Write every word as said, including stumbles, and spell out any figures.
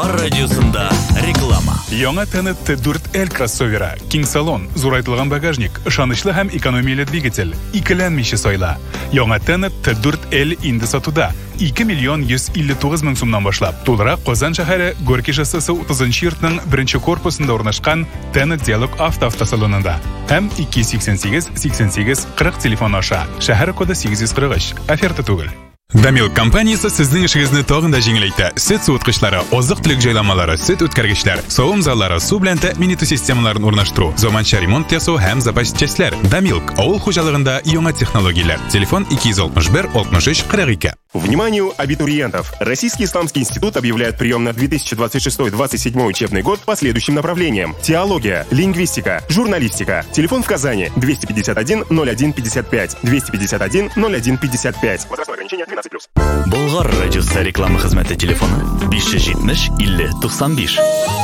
Радиосында реклама. Яңа T dört L кроссовері, киң салон, зурайтылған багажник, ышанычлы һәм экономияле двигатель, икеләнмичә сайла. Яңа T dört L инде сатуда. ике миллион йөз илле тугыз мең сумнан башлап. Тулырак Казан шәһәре Горький шоссесы утызынчы йортның беренче корпусында урнашкан T Dialog авто автосалонында. Һәм ике сиксән сигез сиксән сигез кырык телефон аша. Шәһәр коды сигез йөз кырык өч. Оферта түгел. Дамилк компаниясе сезнең эшегезне тагын да җиңеләйтә. Сөт суыткычлары, азык-төлек җайламалары, сөт үткәргечләр, савым заллары, су белән тәэмин итү системаларын урнаштыру, заманча ремонт ясау һәм запас частьләр. Дамилк авыл хуҗалыгында яңа технологияләр. Телефон ике йөз алтмыш бер алтмыш өч кырык ике. Вниманию абитуриентов! Российский исламский институт объявляет прием на две тысячи двадцать шестой — двадцать седьмой учебный год по следующим направлениям: теология, лингвистика, журналистика. Телефон в Казани двести пятьдесят один ноль один пятьдесят пять, двести пятьдесят один ноль один пятьдесят пять. Возрастное ограничение двенадцать плюс. Болгар радиосы реклама хезмәте телефоны биш йөз җитмеш илле туксан биш.